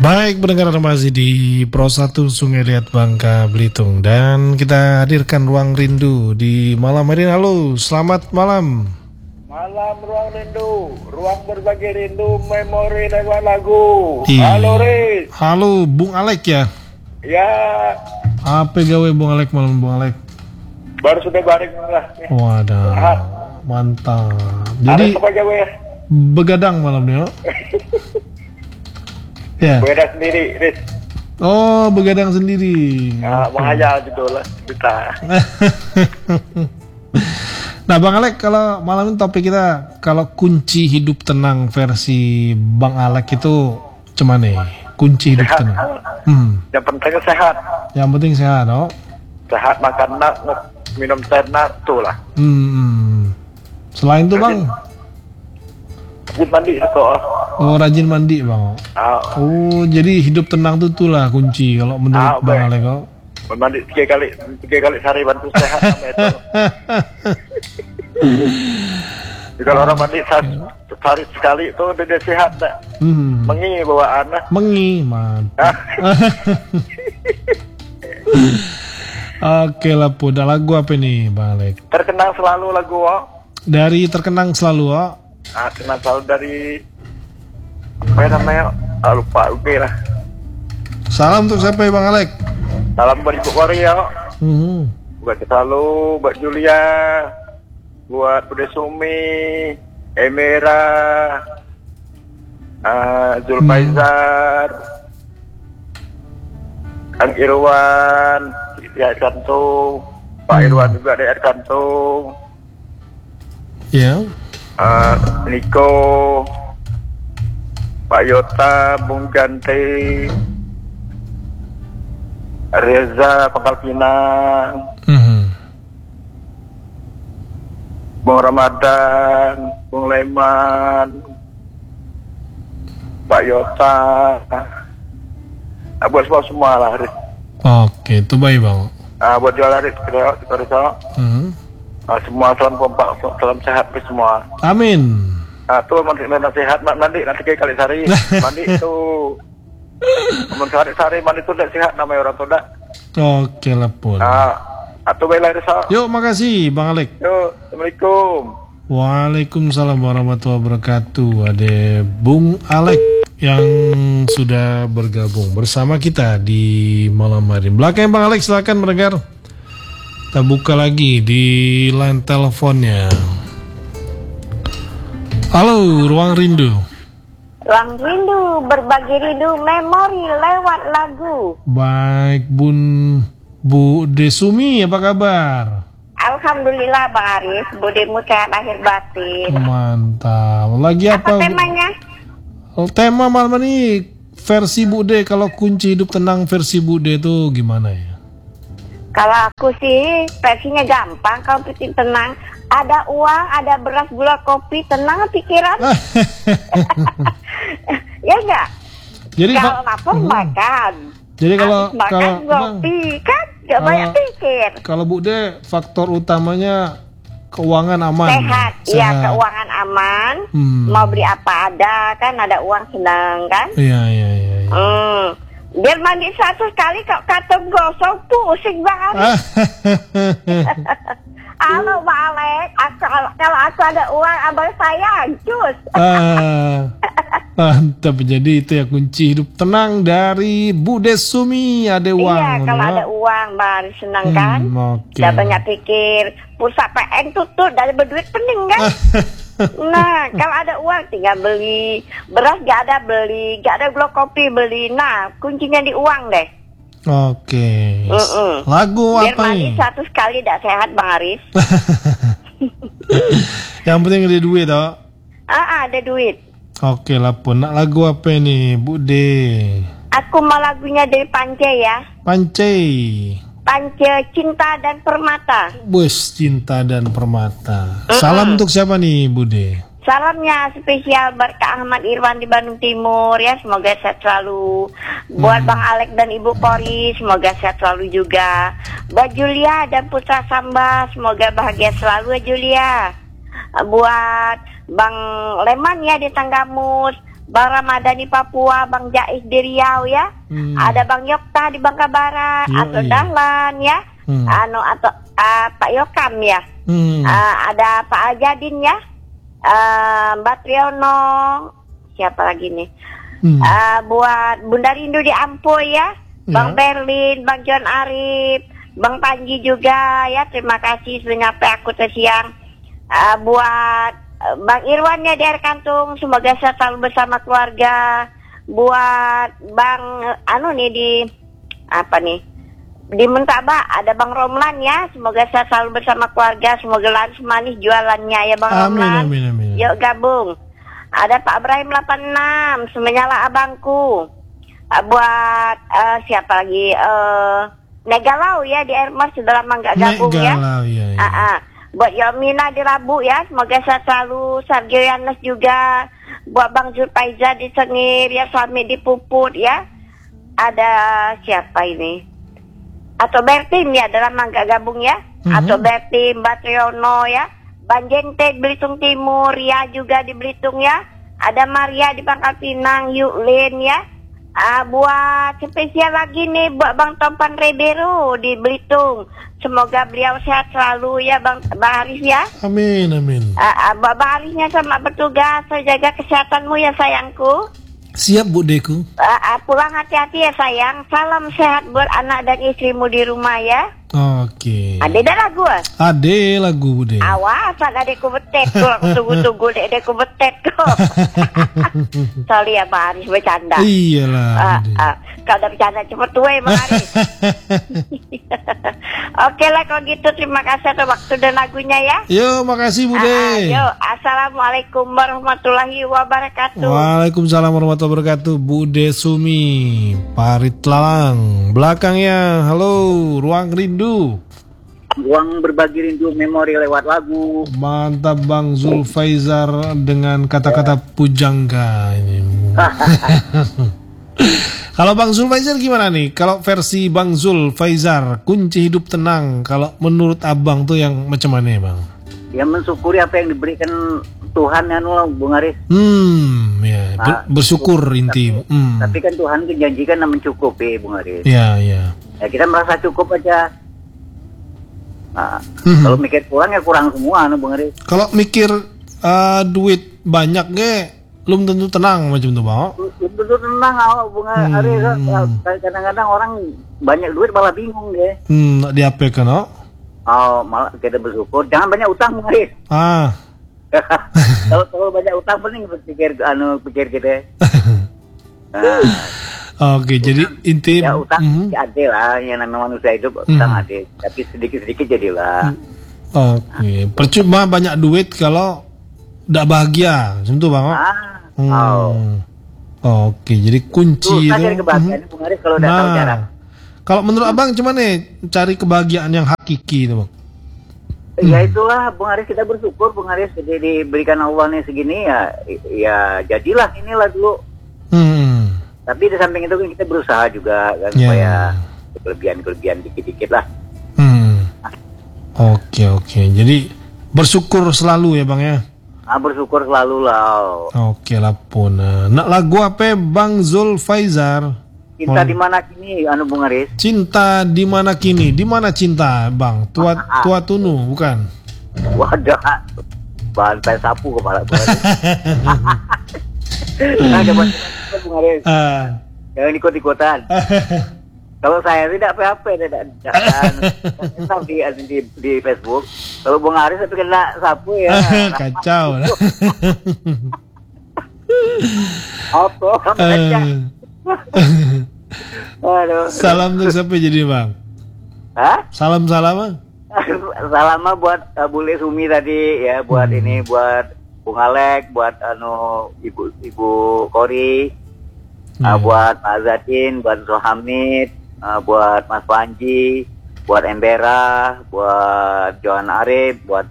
Baik, pendengar masih di Pro 1 Sungai Liat Bangka Belitung. Dan kita hadirkan Ruang Rindu di malam hari ini. Halo, selamat malam. Malam Ruang Rindu, ruang berbagi rindu, memori lewat lagu. Iya. Halo Riz. Halo, Bung Alek ya? Ya, Apa gawe Bung Alek malam Bung Alek? baru sudah baring lah. Wadah, mantap. Jadi Jadi apa gawe ya? begadang malam ini, ya? Beda sendiri, Riz. Oh, begadang sendiri. Menghayal judul lah kita. Nah, Bang Alek, kalau malam ini topik kita, kalau kunci hidup tenang versi Bang Alek itu cuman nih, kunci hidup Sehat. tenang. Yang penting sehat. Yang penting sehat, oh. Sehat, makan nak, minum teh nak, tuh lah. Selain itu Bang, Rajin mandi itu. oh rajin mandi Bang. Oh, jadi hidup tenang tuh lah kunci kalau menurut Bang Alek, oh. Mandi tiga kali sehari bantu sehat sama itu. Jadi kalau orang mandi sehari sekali itu dia sehat tak? Mengi bawaan lah. Mengi, mantap. Oke lah, udah lagu apa nih Bang Alek? Terkenang selalu lagu Dari Terkenang Selalu, oh. terkenang selalu dari apa namanya? Lupa, oke lah. Salam untuk siapa ya Bang Alek? Salam buat Ibu Korea. Buat selalu, buat Julia, buat Bude Sumi, Emera, Zulfaizar, Kang Irwan, di Air Kantung, Pak Irwan juga di Air Kantung, Ya. Niko, Pak Yota, Bung Ganti, Reza Pangkal Pinang, Bung Ramadan, Bung Leman, Pak Yota, buat semua lah, Riz. Oke, itu baik Bang. Buat jualan Riz, kita semua salam kompak, salam sehat Riz semua. Amin. Tuh mandi sehat, mandi nanti kali sehari, mandi itu. Sehari mandi itu tidak sehat namanya orang tua. Oke lah pun. Atau baiklah Riz. Yuk, makasih Bang Alek. Yuk, Assalamualaikum. Waalaikumsalam warahmatullahi wabarakatuh. Ada Bung Alek yang sudah bergabung bersama kita di malam hari. Belakang Bang Alek, silakan mendengar. Kita buka lagi di line teleponnya. Halo, Ruang Rindu. Ruang Rindu, berbagi rindu, memori lewat lagu. Baik, Bu Desumi, apa kabar? Alhamdulillah Bang Aris, budimu sehat lahir batin. Mantap. Lagi Apa apa? temanya? Tema malam ini versi Bu De. Kalau kunci hidup tenang versi Bu De itu gimana ya? Kalau aku sih versinya gampang, kalau pikir tenang. Ada uang, ada beras, gula, kopi, tenang pikiran. Ya enggak? Jadi kalau lapar makan. Jadi kalau makan kopi kan gak banyak pikir. Kalau Bu De, faktor utamanya keuangan aman. Sehat. Iya, keuangan aman. Mau beli apa ada, kan ada uang senang kan? Iya. Biar mandi 100 kali kok kata gosong pusing banget. Halo Mbak Alek, kalau aku ada uang abang saya cus. Mantap, jadi itu ya kunci hidup tenang dari Bu Desumi. Ada uang. Iya, kalau ada uang baru senang kan. Okay. Gak banyak pikir. Pulsa PN tutup dari berduit pening kan. Nah, kalau ada uang tinggal beli. Beras gak ada beli, gak ada gula kopi beli. Nah, kuncinya di uang deh. Oke. Lagu biar apa mandi nih? 100 kali gak sehat Bang Aris. Yang penting ada duit toh. Ada duit. Oke lah pun. Nak lagu apa nih Bu De? Aku mau lagunya dari Pance ya. Pance, Cinta dan Permata. Bus Cinta dan Permata. Salam untuk siapa nih Bu De? Salamnya spesial buat Kak Ahmad Irwan di Bandung Timur ya, semoga sehat selalu. Buat Bang Alek dan Ibu Kori, semoga sehat selalu juga. Buat Julia dan Putra Samba, semoga bahagia selalu ya Julia. Buat Bang Leman ya di Tanggamus, Bang Ramadan di Papua, Bang Jais di Riau ya. Ada Bang Yokta di Bangka Barat, atau Dahlan ya. Atau Pak Yokam ya. Ada Pak Aljadin ya. Mbak Triyono, siapa lagi nih? Buat Bunda Rindu di Ampoy ya. Bang Berlin, Bang John Arif, Bang Panji juga ya. Terima kasih sudah nyampe aku siang. Buat Bang Irwan ya di Air Kantung, semoga sehat selalu bersama keluarga. Buat Bang di Mentaba ada Bang Romlan ya, semoga sehat selalu bersama keluarga, semoga laris manis jualannya ya Bang Romlan. Amin. Yuk gabung. Ada Pak Ibrahim 86, semenyala abangku. Buat siapa lagi? Negalau ya di Airmars sudah lama nggak gabung ya. Buat Yomina di Rabu ya, semoga sehat selalu. Sergio Yanes juga. Buat Bang Zulfaiza di Sengir ya, suami di Puput ya. Ada siapa ini? Atau Bertim ya, dalam nggak gabung ya. Atau Bertim, Mbak Triyono ya. Banjeng Teh Belitung Timur ya, juga di Belitung ya. Ada Maria di Pangkal Pinang, Yuklin ya. Buat spesial lagi nih buat Bang Tompan Rebero di Belitung. Semoga beliau sehat selalu ya Bang Haris ya. Amin. Bang Harisnya sama bertugas, jaga kesehatanmu ya sayangku. Siap Bu Deku. Pulang hati-hati ya sayang. Salam sehat buat anak dan istrimu di rumah ya. Oke. Ade dah lagu Ade lagu Bu De. Awas adekku betet kok. Tunggu dekku betet kok. Sorry ya Bang Haris bercanda. Iyalah. Kalau udah bercanda cepet tua ya Bang Haris. Oke lah kalau gitu, terima kasih atas waktu dan lagunya ya. Yo, makasih Bu De. Yo, assalamualaikum warahmatullahi wabarakatuh. Waalaikumsalam warahmatullahi wabarakatuh. Bu De Sumi, Parit Lalang. Belakangnya, halo, Ruang Rindu. Ruang berbagi rindu memori lewat lagu. Mantap Bang Zulfaizar dengan kata-kata pujangga ini. Kalau Bang Zulfaizar gimana nih? Kalau versi Bang Zulfaizar, kunci hidup tenang, kalau menurut Abang tuh yang macam mana ya Bang? Ya mensyukuri apa yang diberikan Tuhan ya Bung Aris. Ya, bersyukur inti. Tapi kan Tuhan menjanjikan dan mencukupi Bung Aris. Ya. Ya kita merasa cukup aja. Kalau mikir kurang ya kurang semua Bung Aris. Kalau mikir duit banyak belum tentu tenang macam itu Bang. Belum tentu tenang Bung Aris. Kadang-kadang orang banyak duit malah bingung deh. Diapakan malah kita bersyukur. Jangan banyak utang Bung Aris. Kalau banyak utang penting pikir kita. Oke, jadi inti ya utang ada lah, yang namanya manusia hidup utang ada, tapi sedikit-sedikit jadilah. Oke, percuma banyak duit kalau tidak bahagia, tentu Bang. Oke, jadi kunci itu cari kebahagiaan Bung Aris kalau udah tahu cara. Kalau menurut Abang cuman cari kebahagiaan yang hakiki itu Bang? Ya itulah Bung Aris, kita bersyukur Bung Aris, jadi diberikan Allah nih segini ya jadilah inilah dulu. Tapi di samping itu kita berusaha juga kan supaya kelebihan dikit-dikit lah. Oke. Jadi bersyukur selalu ya Bang ya. Bersyukur selalu lah. Oke lah pun. Nak lagu apa Bang Zulfaizar? Cinta di mana kini Bung Aris? Cinta di mana kini? Di mana cinta Bang? Tua Tunu bukan? Wadah. Bahan sapu kepala Bung Aris. Bung Aris. Jangan ikut-ikutan. Kalau saya tidak PHP, tidak di Facebook. Kalau Bung Aris tapi kena sapu ya. Kacau lah. Salam untuk siapa jadi Bang? Salam. Salam buat Bule Sumi tadi ya, buat ini buat Bung Alek, buat Ibu Kori, buat Pak Zatin, buat Sohamid, buat Mas Panji, buat Embera, buat Johan Arif, buat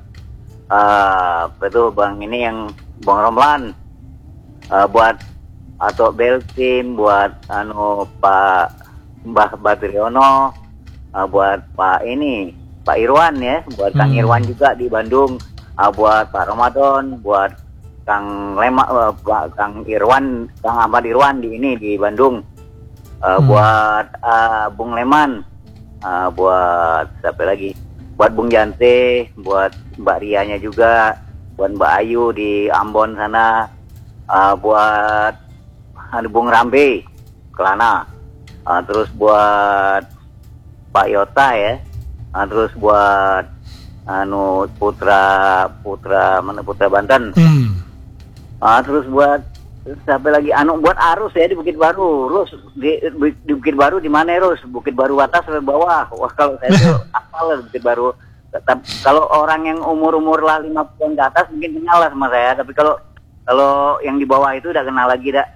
Bang ini yang Bang Romlan, buat Atok Beltim, buat Pak Mbah Batriono, buat Pak Irwan ya, buat Kang Irwan juga di Bandung. Buat Pak Ramadan, buat Kang Kang Ahmad Irwan di Bandung. Buat Bung Leman, buat siapa lagi? Buat Bung Jante, buat Mbak Rianya juga, buat Mbak Ayu di Ambon sana, buat Bung Rambe, Kelana, terus buat Pak Yota ya, terus buat Putra Banten, terus buat siapa lagi? Buat Arus ya di Bukit Baru, di Bukit Baru di mana Rus? Bukit Baru atas sampai bawah. Wah kalau saya tuh apal Bukit Baru. Kalau orang yang umur lah 50 ke atas mungkin kenal lah sama saya. Tapi kalau yang di bawah itu udah kenal lagi dah.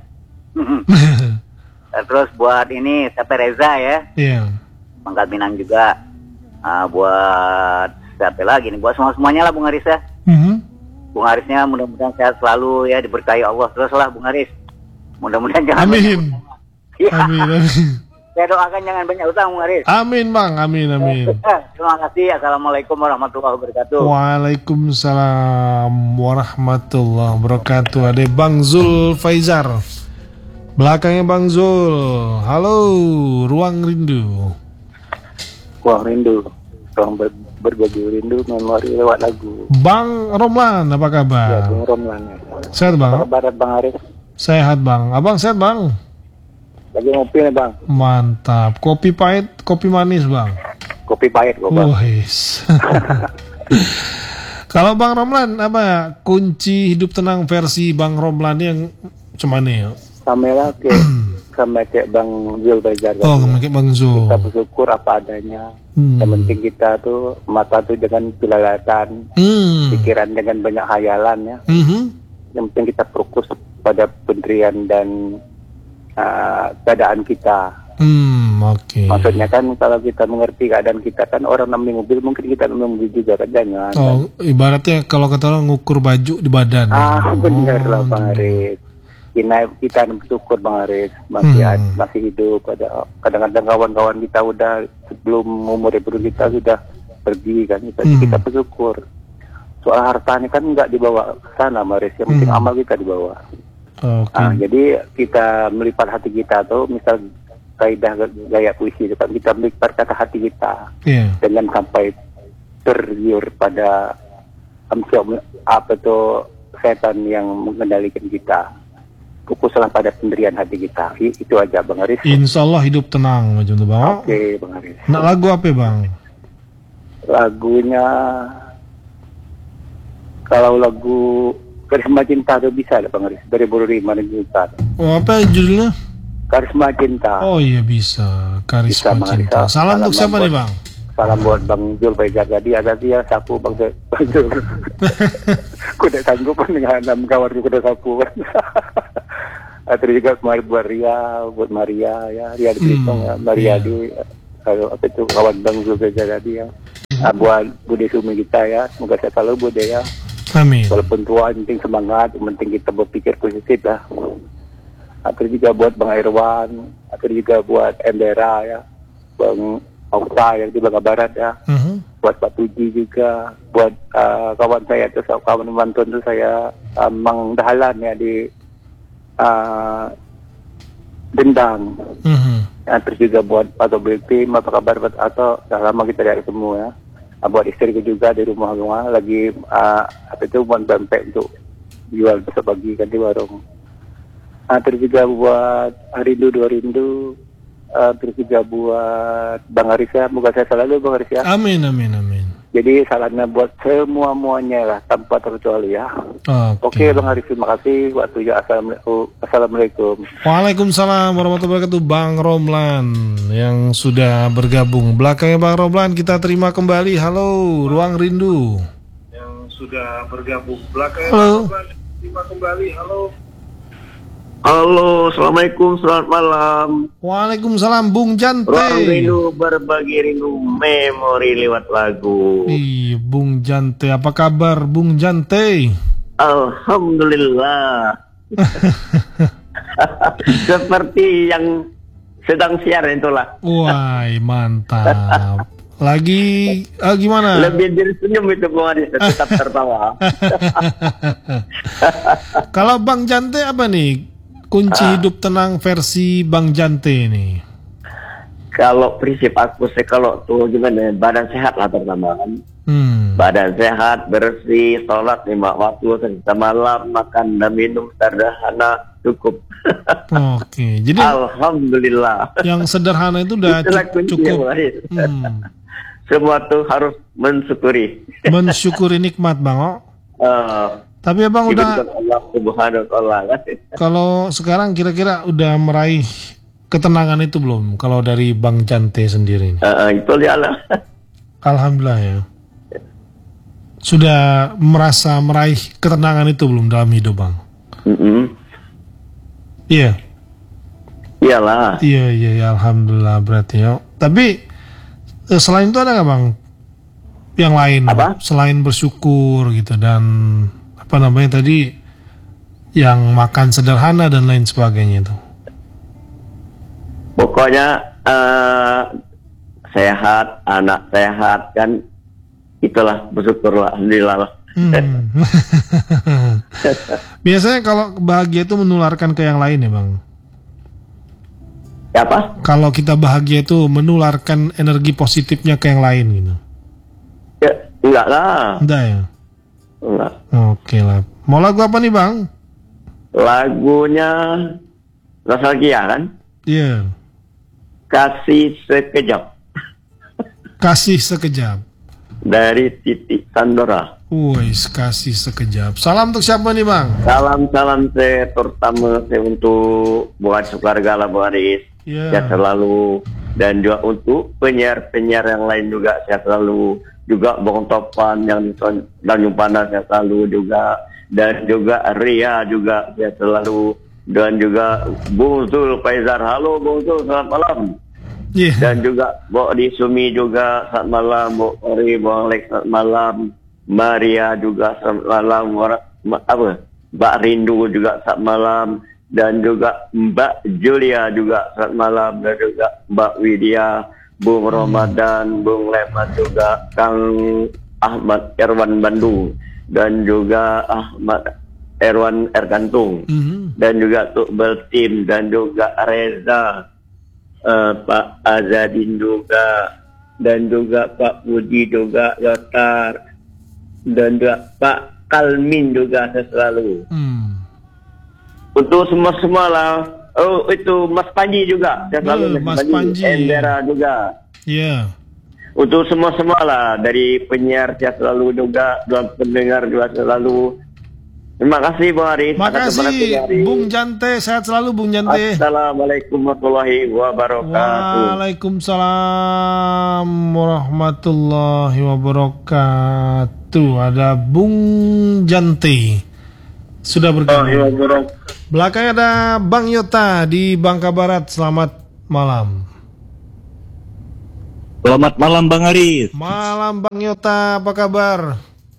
Terus buat ini siapa Reza ya? Iya. Pangkal Pinang juga. Buat siapa lagi nih? Buat semuanya lah Bung Haris ya. Bung Harisnya mudah-mudahan sehat selalu ya, diberkahi Allah terus lah Bung Haris. Mudah-mudahan jangan Amin. Amin. Saya doakan jangan banyak utang Bung Haris. Amin Bang, amin. Terima kasih. Assalamualaikum warahmatullahi wabarakatuh. Waalaikumsalam warahmatullahi wabarakatuh. Ada Bang Zul Faizar. Belakangnya Bang Zul. Halo, Ruang Rindu. Ruang Rindu. Ruang berbagi rindu memori lewat lagu. Bang Romlan, apa kabar? Ya, Bang Romlan ya. Sehat Bang? Apa kabar Bang Haris? Sehat Bang. Abang sehat Bang? Lagi ngopi nih Bang. Mantap. Kopi pahit, kopi manis Bang? Kopi pahit kok Bang. Wis. Kalau Bang Romlan, apa kunci hidup tenang versi Bang Romlan yang cuman ya? Sama kayak Bang Zul Faizar. Oh, kayak Bang Zul. Kita bersyukur apa adanya. Yang penting kita tuh mata tuh dengan jelalatan, pikiran dengan banyak hayalan ya. Yang penting kita fokus pada pendirian dan keadaan kita. Oke. Maksudnya kan kalau kita mengerti keadaan kita kan orang namanya mobil mungkin kita namanya mobil juga kan jangan. Oh, ibaratnya kalau kata orang ngukur baju di badan. Benar lah Bang Haris. Kita bersyukur Bang Haris masih hidup. Kadang-kadang kawan-kawan kita udah sebelum umur kita sudah pergi kan. Kita bersyukur. Soal hartanya kan nggak dibawa ke sana Bang Haris. Yang penting amal kita dibawa. Jadi kita melipat hati kita tuh misal kaidah gaya puisi itu kan kita melipat kata hati kita dengan sampai tergiur pada setan yang mengendalikan kita. Fokuslah pada pendirian hati kita. Itu aja Bang Haris. Insya Allah hidup tenang macam tu Bang. Oke Bang Haris. Nak lagu apa Bang? Lagunya kalau lagu Karisma Cinta itu bisa Bang Haris. Dari Burima dan Juta. Oh, apa judulnya? Karisma Cinta. Oh iya bisa. Karisma Cinta. Salam untuk siapa nih Bang? Salam buat Bang Zul Faizar tadi ada dia sapu Bang Zul. Kuda sanggup dengan 6 kawan kuda sapu kan. Terus juga kemarin buat Ria, buat Maria ya, Ria di Belitung ya, Maria di kalau apa itu kawan Bang Zul Faizar tadi ya. Buat Bude Sumi kita ya, semoga sehat selalu Bude ya. Amin. Walaupun tua, yang penting semangat, yang penting kita berpikir positif lah. Terus juga buat Bang Irwan, terus juga buat Endera ya, Bang Auta yang di Bangka Barat ya, buat Pak Tuji juga, buat kawan saya tuh, kawan Mantun tuh saya Mang Dahalan ya di Dendang. Terus juga buat Pak Tim, apa kabar Pak Ato, dah lama kita dari ketemu ya. Buat istriku juga di rumah lagi buat pempek untuk jual besok pagi kan di warung. Terus juga buat Rindu Dua Rindu. Terus juga buat Bang Haris ya, semoga saya selalu Bang Haris ya. Amin. Jadi salamnya buat semuanya lah tanpa terkecuali ya. Oke Bang Haris, terima kasih waktunya. Assalamualaikum. Waalaikumsalam warahmatullahi wabarakatuh Bang Romlan yang sudah bergabung. Belakangnya Bang Romlan kita terima kembali. Halo Ruang Rindu yang sudah bergabung. Belakangnya Bang Romlan terima kembali. Halo, assalamualaikum, selamat malam. Waalaikumsalam, Bung Jante. Ruang Rindu berbagi rindu memori lewat lagu. Iya, Bung Jante, apa kabar, Bung Jante? Alhamdulillah. Seperti yang sedang siar itulah. Wah, mantap. Lagi gimana? Lebih dari senyum itu Bung Haris, tetap tertawa. Kalau Bang Jante apa nih? Kunci hidup tenang versi Bang Jante ini. Kalau prinsip aku sih kalau tuh gimana, badan sehat lah pertama kan. Badan sehat, bersih, sholat 5 waktu, serta malam, makan dan minum sederhana cukup. Oke, jadi alhamdulillah. Yang sederhana itu udah cukup. Semua tuh harus mensyukuri. Mensyukuri nikmat Bang. Tapi Abang udah Allah Subhanahu wa taala. Kalau sekarang kira-kira udah meraih ketenangan itu belum? Kalau dari Bang Jante sendiri. Itu lihatlah. Alhamdulillah ya. Sudah merasa meraih ketenangan itu belum dalam hidup Bang? Iya. Iyalah. Iya, alhamdulillah berarti ya. Tapi selain itu ada nggak Bang yang lain? Apa? Selain bersyukur gitu dan apa namanya tadi yang makan sederhana dan lain sebagainya itu. Pokoknya sehat, anak sehat kan, itulah bersyukurlah, alhamdulillah. Biasanya kalau bahagia itu menularkan ke yang lain ya Bang? Apa? Kalau kita bahagia itu menularkan energi positifnya ke yang lain gitu? Ya, enggak lah. Enggak ya? Enggak. Oke lah. Mau lagu apa nih Bang? Lagunya nostalgia kan? Iya. Kasih sekejap. Kasih sekejap. Dari Titi Sandora. Wih, kasih sekejap. Salam untuk siapa nih Bang? Salam saya terutama saya untuk buat keluarga lah Bu Haris. Saya selalu, dan juga untuk penyiar-penyiar yang lain juga saya selalu, juga Bung Topan yang di Tanjung Panas saya selalu juga, dan juga Ria juga saya selalu, dan juga Bung Zul Faizar. Halo Bung Zul, selamat malam. Dan juga Bu Di Sumi juga selamat malam, Bu Ori, Bu Alex selamat malam, Maria juga selamat malam, Mbak Rindu juga selamat malam, dan juga Mbak Julia juga selamat malam, dan juga Mbak Widya, Bung Ramadan, Bung Leman juga, Kang Ahmad Erwan Bandung, dan juga Ahmad Erwan Erkantung, dan juga Tuk Beltim, dan juga Reza, Pak Azadin juga, dan juga Pak Budi juga, Yotar, dan juga Pak Kalmin juga saya selalu. Untuk semua lah. Oh itu Mas Panji juga saya selalu. Mas Panji. Endera juga. Iya. Untuk semua lah, dari penyiar saya selalu juga, dan pendengar juga selalu. Terima kasih Bung Haris. Terima kasih Bung Jante, sehat selalu Bung Jante. Assalamualaikum warahmatullahi wabarakatuh. Waalaikumsalam warahmatullahi wabarakatuh. Ada Bung Jante sudah bergabung. Belakangnya ada Bang Yota di Bangka Barat. Selamat malam. Selamat malam Bang Haris. Malam Bang Yota, apa kabar?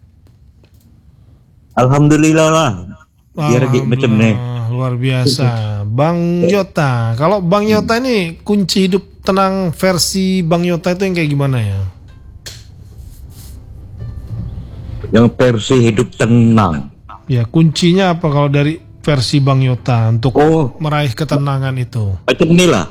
Alhamdulillah lah. Biar macam nih. Luar biasa. Bang Yota. Kalau Bang Yota ini kunci hidup tenang versi Bang Yota itu yang kayak gimana ya? Yang versi hidup tenang. Ya, kuncinya apa kalau dari versi Bang Yota untuk meraih ketenangan itu? Macam inilah.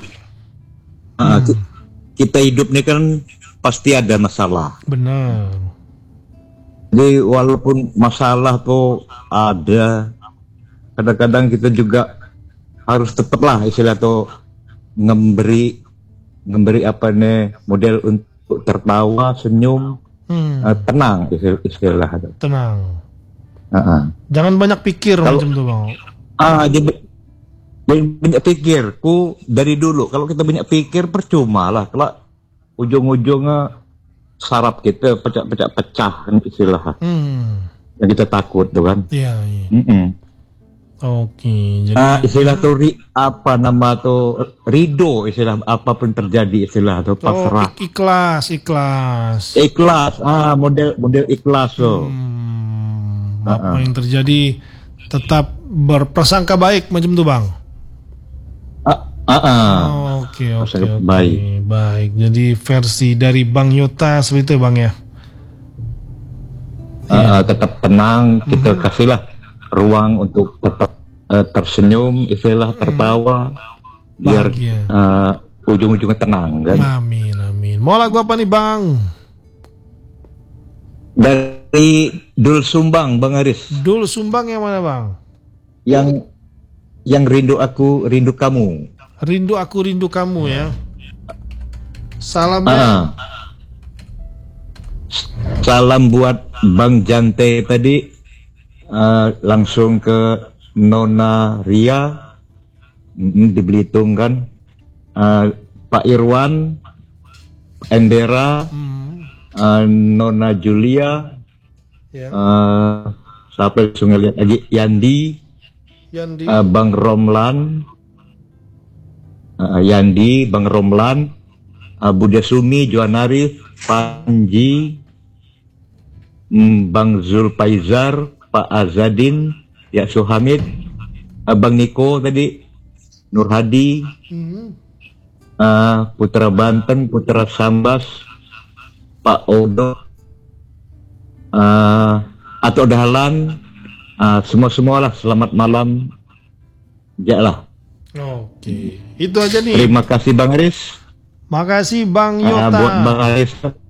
Kita hidup ini kan pasti ada masalah. Benar. Jadi walaupun masalah tuh ada, kadang-kadang kita juga harus tetaplah istilah tuh memberi apa nih, model untuk tertawa, senyum, tenang istilah. Tenang. Jangan banyak pikir macam itu Bang. Jadi banyak pikir. Dari dulu kalau kita banyak pikir percuma lah. Kalau ujung-ujungnya saraf kita pecah istilah. Yang kita takut tuh kan. Iya. Oke. Jadi istilah tuh apa nama tuh ridho, istilah apapun terjadi istilah tuh pasrah. Ikhlas. Model ikhlas tuh. Apa yang terjadi tetap berprasangka baik macam itu Bang. Oke. Baik. Jadi versi dari Bang Yota seperti itu Bang ya. Tetap tenang, kita kasihlah ruang untuk tetap tersenyum, istilah tertawa, biar ujung-ujungnya tenang kan. Amin. Mau lagu apa nih Bang? Dari Dul Sumbang, Bang Aris. Dul Sumbang yang mana Bang? Yang rindu aku, rindu kamu. Rindu aku, rindu kamu ya. Salamnya. Salam buat Bang Jante tadi, langsung ke Nona Ria di Belitung kan, Pak Irwan, Endera, Nona Julia, siapa yang lihat lagi, Yandi. Bang Romlan, Yandi, Bang Romlan, Budia Sumi, Joan Arif, Panji, Bang Zulfaizar, Pak Azadin, Ya Suhamid, Bang Niko tadi, Nur Hadi, Putra Banten, Putra Sambas, Pak Odo, atau Dahlan, semua-semualah selamat malam, lah. Oke, itu aja nih. Terima kasih Bang Aris. Makasih Bang Yota. Buat Bang Aris.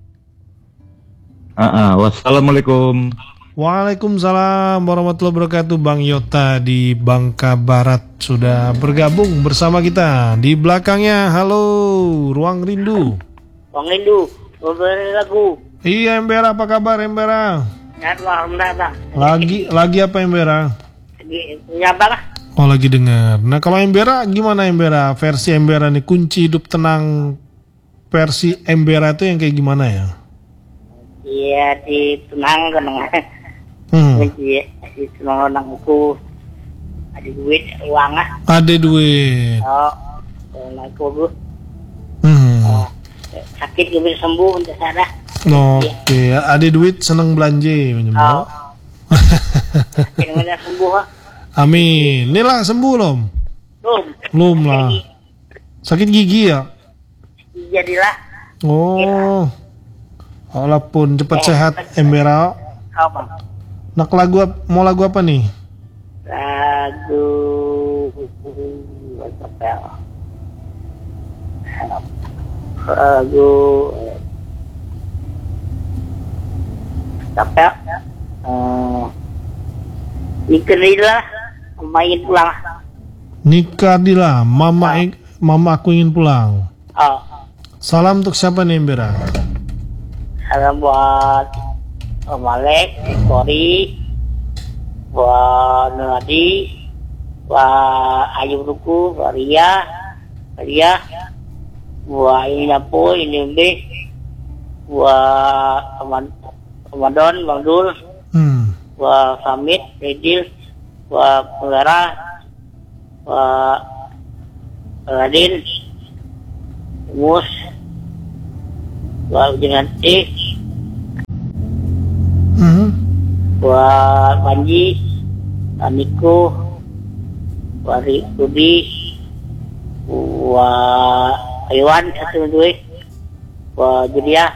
Wassalamualaikum. Waalaikumsalam warahmatullahi wabarakatuh. Bang Yota di Bangka Barat sudah bergabung bersama kita. Di belakangnya, halo Ruang Rindu. Ruang Rindu, berberi lagu. Iya Embera, apa kabar Embera? Alhamdulillah. Lagi apa Embera? Lagi nyapa lah. Oh lagi dengar. Nah kalau Embera gimana Embera? Versi Embera nih, kunci hidup tenang versi Embera itu yang kayak gimana ya? Iya di tenang kan. Kunci di tenang aku. Ada duit uang ah. Ada duit. Aku sakit gue bisa sembuh untuk saya. Oke, ada duit seneng belanja menyembuh. Sakit udah sembuh ah. Amin. Inilah sembuh belum? Belum lah. Sakit gigi ya? Jadilah. Oh. Walaupun cepat sehat Embera. Nak mau lagu apa nih? Lagu capek. Nikah main pulang. Nikah Dila, mama aku ingin pulang. Salam untuk siapa nih Embera? Salam buat Om Alek, Kori, buat Nuradi, buat Ayu Ruku, buat Ria, buat ini Napo, ini Mbe, buat Ramadan, Bang Dul, buat Samit, Redil, buat Penggara, buat Radin, Mus, buat Jenganti, buat Panji, Niko, buat Rudi, buat Iwan satu duit, buat Julia,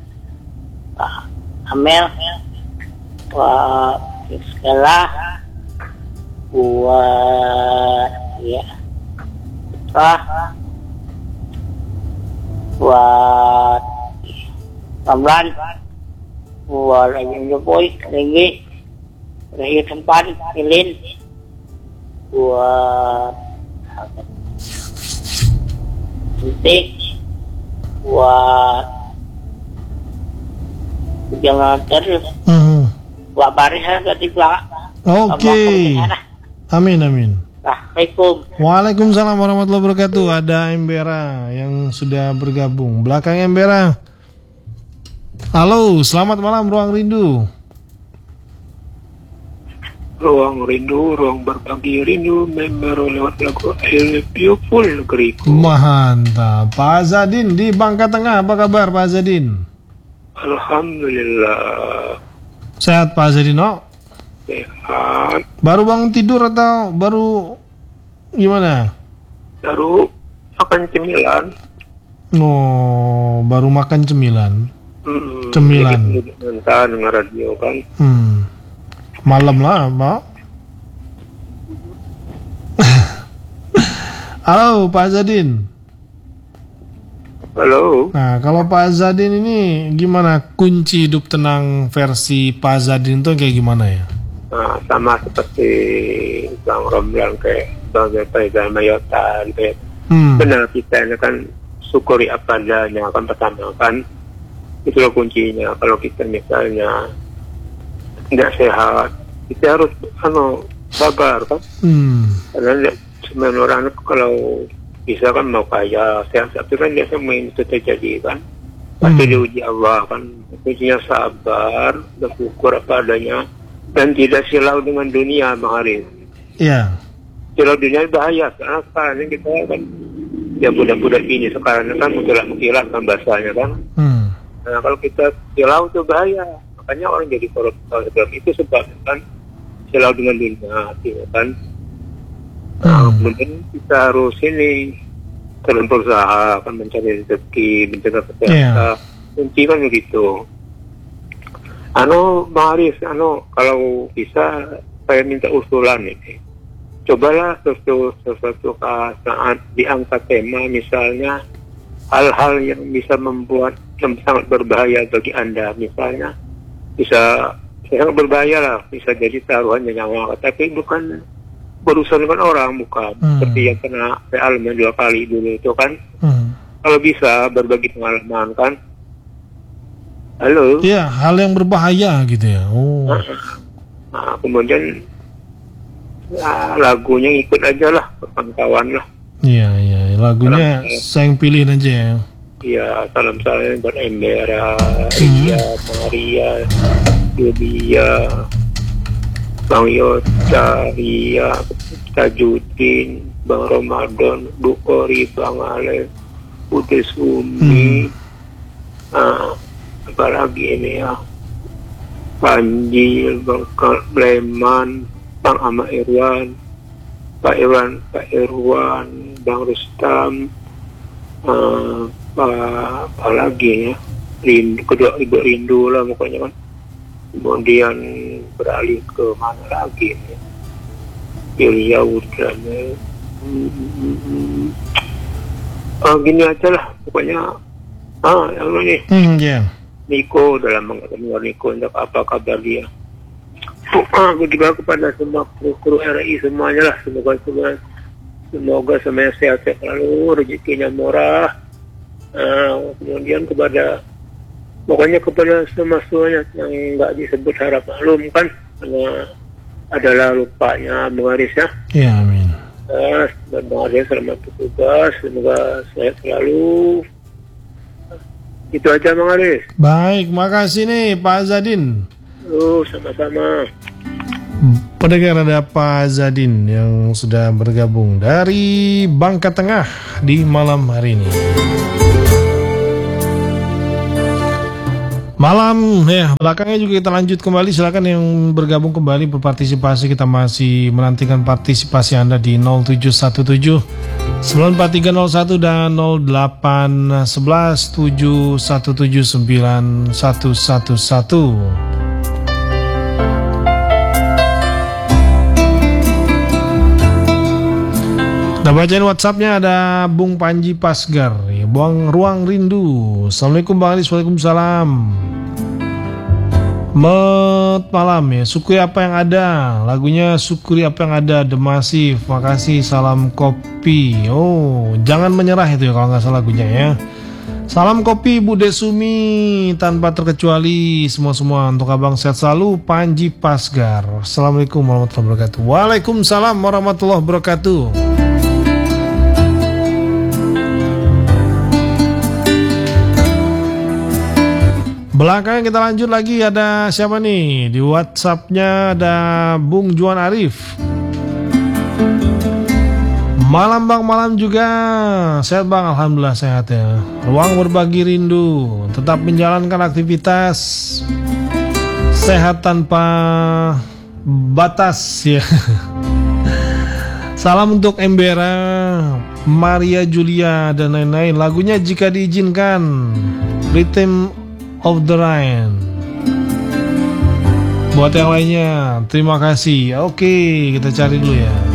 Amel, buat Skala, buat buat Ramlan, buat Ayun Jokowi, Renggi, Rahir Tempan, Ilin, buat Sintik, buat Jangan terus, buat Baris ganti pelak. Oke. Amin. Assalamualaikum. Waalaikumsalam warahmatullahi wabarakatuh. Ada Embera yang sudah bergabung. Belakang Embera. Halo, selamat malam Ruang Rindu. Ruang Rindu, ruang berbagi rindu, member lewat lagu I Love You Full negeriku. Mantap. Pak Azadin di Bangka Tengah, apa kabar Pak Azadin? Alhamdulillah. Sehat Pak Azadin, no? Sehat. Baru bangun tidur atau baru gimana? Baru makan cemilan. Oh, baru makan cemilan. Cemilan. Entah dengar radio kan. Malam lah, Pak. Halo, Pak Zadin. Halo. Nah, kalau Pak Zadin ini gimana kunci hidup tenang versi Pak Zadin itu kayak gimana ya? Nah, sama seperti Bang Rom bilang kayak Bang Faizal Mayota gitu ya. Benar, kita ini kan syukuri apa adanya kan, pertama kan itulah kuncinya. Kalau kita misalnya tidak sehat, kita harus sabar kan. Karena sebenarnya orang kalau bisa kan mau kaya sehat, tapi kan dia semua itu terjadi kan, pasti diuji Allah kan. Kuncinya sabar, bersyukur apa adanya, dan tidak silau dengan dunia, Bang Haris. Iya. Silau dunia bahaya, karena sekarang ini kita kan ya budak-budak ini sekarang kan mukilat kan bahasanya kan. Nah, kalau kita silau itu bahaya, makanya orang jadi koruptor. Itu sebab kan silau dengan dunia, kan. Nah, kemudian kita harus ini terus berusaha kan, mencari rezeki, mencari kesehatan. Kunci kan begitu. Bang Haris, kalau bisa saya minta usulan ini. Cobalah sesuatu saat diangkat tema, misalnya hal-hal yang bisa membuat yang sangat berbahaya bagi Anda, misalnya bisa sangat berbahaya lah, bisa jadi taruhannya nyawa, tapi bukan berurusan dengan orang, bukan seperti yang kena realnya 2 kali dulu itu kan. Kalau bisa berbagi pengalaman kan. Halo. Iya, hal yang berbahaya gitu ya. Nah, kemudian lagunya ikut aja lah, kawan-kawan lah. Iya, lagunya saya yang pilihin aja ya. Iya, salam saya buat Embera, Ria, Maria, Julia, Bang Yota, Ria, Tajudin, Bang Ramadan, Bu Kori, Bang Ale, Bude Sumi, apalagi ini ya, Panji, Bang Bleman, Bang Ama Irwan, Pak Irwan, Bang Rustam, apa lagi ya, kedua Ibu Rindu lah pokoknya kan. Kemudian beralih ke mana lagi nih? Ilya Udrana. Gini aja lah pokoknya. Yang ini. Niko, dalam mengenal Niko, untuk apa kabar dia? Begitu kepada semua kru RI semuanya lah, semoga semuanya sehat-sehat selalu, rezekinya murah. Kemudian pokoknya kepada semuanya yang nggak disebut harap maklum kan, karena adalah lupanya Bang Haris ya. Iya, amin. Dan Bang Haris selamat bertugas, semoga sehat selalu. Itu aja Bang Haris. Baik, makasih nih Pak Zadin. Sama-sama. Pendengar, ada Pak Zadin yang sudah bergabung dari Bangka Tengah di malam hari ini. Malam ya, belakangnya juga kita lanjut kembali. Silakan yang bergabung kembali berpartisipasi. Kita masih menantikan partisipasi Anda di 0717 94301 dan 0811 7179111. Nah, bacain WhatsAppnya ada Bung Panji Pasgar ya, Buang Ruang Rindu. Assalamualaikum Bang Haris. Waalaikumsalam. Malam ya, syukuri apa yang ada. Lagunya syukuri apa yang ada, The Massive. Makasih, salam kopi. Jangan menyerah itu ya kalau nggak salah lagunya ya. Salam kopi Bu Desumi tanpa terkecuali semua untuk Abang sehat selalu. Panji Pasgar. Assalamualaikum warahmatullahi wabarakatuh. Waalaikumsalam warahmatullahi wabarakatuh. Belakang kita lanjut lagi, ada siapa nih? Di WhatsAppnya ada Bung Juan Arif. Malam Bang, malam juga. Sehat Bang, alhamdulillah sehat ya. Ruang berbagi rindu, tetap menjalankan aktivitas sehat tanpa batas ya. Salam untuk Embera, Maria Julia dan lain-lain. Lagunya Jika Diizinkan, Rhythm of the Rain. Buat yang lainnya, terima kasih. Oke, kita cari dulu ya.